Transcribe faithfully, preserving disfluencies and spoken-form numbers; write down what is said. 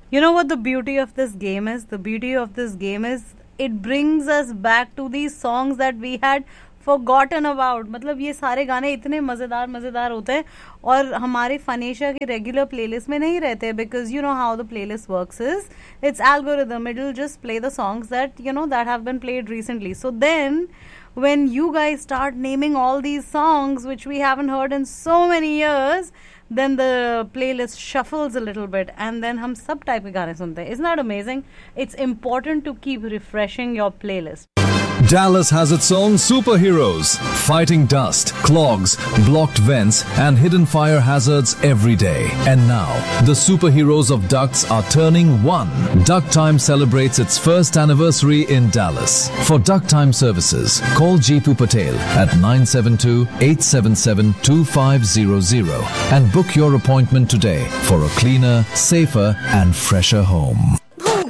You know what the beauty of this game is? The beauty of this game is it brings us back to these songs that we had forgotten about. मतलब ये सारे गाने इतने मज़ेदार मज़ेदार होते हैं और हमारे फनेशा के रेगुलर प्लेलिस्ट में नहीं रहते because you know how the playlist works is it's algorithm. It'll just play the songs that you know that have been played recently. So then when you guys start naming all these songs which we haven't heard in so many years, then the playlist shuffles a little bit and then हम सब type के गाने सुनते हैं. Isn't that amazing? It's important to keep refreshing your playlist. Dallas has its own superheroes, fighting dust, clogs, blocked vents and hidden fire hazards every day. And now, the superheroes of ducts are turning one. Duct Time celebrates its first anniversary in Dallas. For Duct Time services, call Jeetu Patel at nine seven two, eight seven seven, two five zero zero and book your appointment today for a cleaner, safer and fresher home.